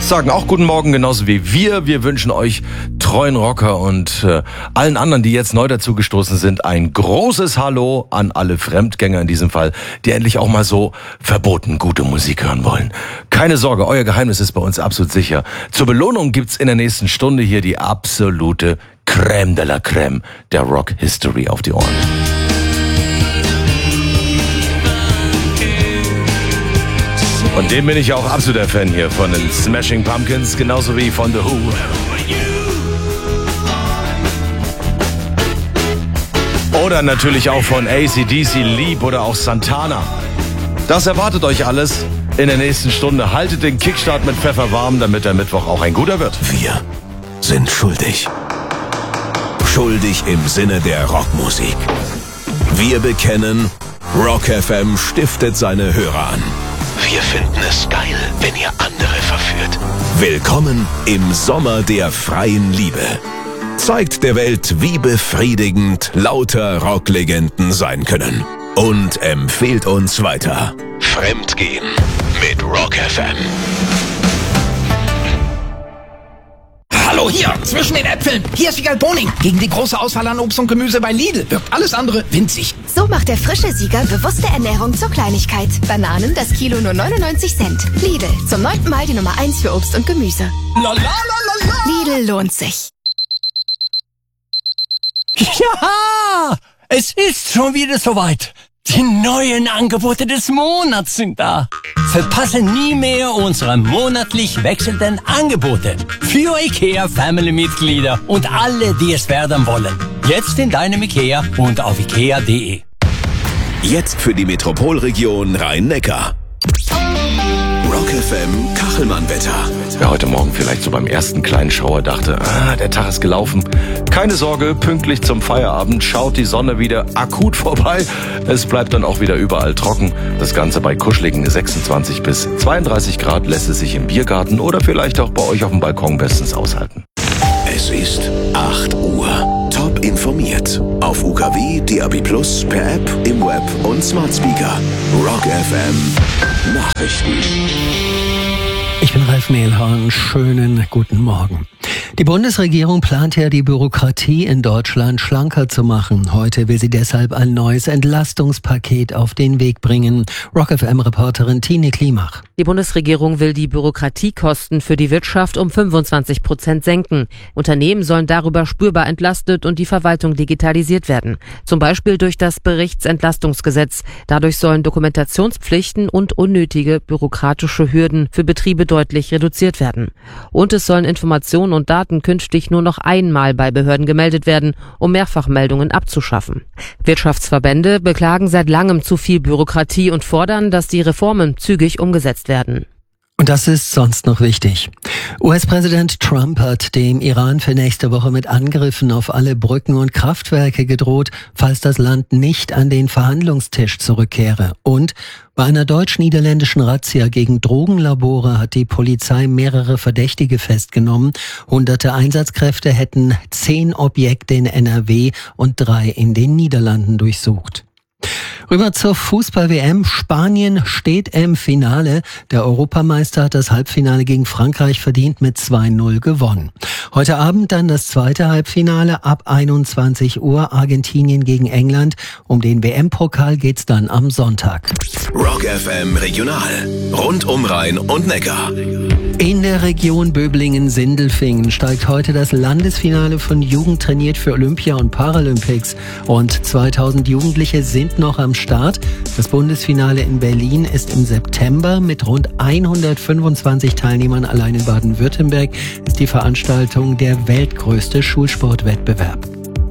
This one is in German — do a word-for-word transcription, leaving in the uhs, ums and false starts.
sagen auch guten Morgen, genauso wie wir. Wir wünschen euch treuen Rocker und äh, allen anderen, die jetzt neu dazugestoßen sind, ein großes Hallo an alle Fremdgänger in diesem Fall, die endlich auch mal so verboten gute Musik hören wollen. Keine Sorge, euer Geheimnis ist bei uns absolut sicher. Zur Belohnung gibt's in der nächsten Stunde hier die absolute Crème de la Crème der Rock History auf die Ohren. Und dem bin ich auch absoluter Fan hier von den Smashing Pumpkins, genauso wie von The Who. Oder natürlich auch von A C D C, Leap oder auch Santana. Das erwartet euch alles in der nächsten Stunde. Haltet den Kickstart mit Pfeffer warm, damit der Mittwoch auch ein guter wird. Wir sind schuldig. Schuldig im Sinne der Rockmusik. Wir bekennen, Rock F M stiftet seine Hörer an. Wir finden es geil, wenn ihr andere verführt. Willkommen im Sommer der freien Liebe. Zeigt der Welt, wie befriedigend lauter Rocklegenden sein können. Und empfehlt uns weiter. Fremdgehen mit Rock F M. Hallo hier, zwischen den Äpfeln. Hier ist Siegal Boning. Gegen die große Auswahl an Obst und Gemüse bei Lidl wirkt alles andere winzig. So macht der frische Sieger bewusste Ernährung zur Kleinigkeit. Bananen das Kilo nur neunundneunzig Cent. Lidl, zum neunten Mal die Nummer eins für Obst und Gemüse. La, la, la, la, la. Lidl lohnt sich. Ja, es ist schon wieder soweit. Die neuen Angebote des Monats sind da. Verpasse nie mehr unsere monatlich wechselnden Angebote für IKEA Family-Mitglieder und alle, die es werden wollen. Jetzt in deinem IKEA und auf ikea punkt de. Jetzt für die Metropolregion Rhein-Neckar. Rock F M Kachelmann-Wetter. Wer heute Morgen vielleicht so beim ersten kleinen Schauer dachte, ah, der Tag ist gelaufen. Keine Sorge, pünktlich zum Feierabend schaut die Sonne wieder akut vorbei. Es bleibt dann auch wieder überall trocken. Das Ganze bei kuscheligen sechsundzwanzig bis zweiunddreißig Grad lässt es sich im Biergarten oder vielleicht auch bei euch auf dem Balkon bestens aushalten. Es ist acht Uhr. Top informiert. Auf U K W, D A B plus, per App, im Web und Smart Speaker. Rock F M Nachrichten. Ich bin Ralf Mehlhorn. Schönen guten Morgen. Die Bundesregierung plant ja, die Bürokratie in Deutschland schlanker zu machen. Heute will sie deshalb ein neues Entlastungspaket auf den Weg bringen. Rock F M-Reporterin Tine Klimach. Die Bundesregierung will die Bürokratiekosten für die Wirtschaft um fünfundzwanzig Prozent senken. Unternehmen sollen darüber spürbar entlastet und die Verwaltung digitalisiert werden. Zum Beispiel durch das Berichtsentlastungsgesetz. Dadurch sollen Dokumentationspflichten und unnötige bürokratische Hürden für Betriebe deutlich reduziert werden. Und es sollen Informationen und Daten künftig nur noch einmal bei Behörden gemeldet werden, um Mehrfachmeldungen abzuschaffen. Wirtschaftsverbände beklagen seit langem zu viel Bürokratie und fordern, dass die Reformen zügig umgesetzt werden. Und das ist sonst noch wichtig. U S-Präsident Trump hat dem Iran für nächste Woche mit Angriffen auf alle Brücken und Kraftwerke gedroht, falls das Land nicht an den Verhandlungstisch zurückkehre. Und bei einer deutsch-niederländischen Razzia gegen Drogenlabore hat die Polizei mehrere Verdächtige festgenommen. Hunderte Einsatzkräfte hätten zehn Objekte in N R W und drei in den Niederlanden durchsucht. Rüber zur Fußball-W M. Spanien steht im Finale. Der Europameister hat das Halbfinale gegen Frankreich verdient mit zwei null gewonnen. Heute Abend dann das zweite Halbfinale ab einundzwanzig Uhr. Argentinien gegen England. Um den W M-Pokal geht's dann am Sonntag. Rock F M Regional. Rund um Rhein und Neckar. In der Region Böblingen-Sindelfingen steigt heute das Landesfinale von Jugend trainiert für Olympia und Paralympics. Rund zweitausend Jugendliche sind noch am Start. Das Bundesfinale in Berlin ist im September. Mit rund hundertfünfundzwanzig Teilnehmern allein in Baden-Württemberg ist die Veranstaltung der weltgrößte Schulsportwettbewerb.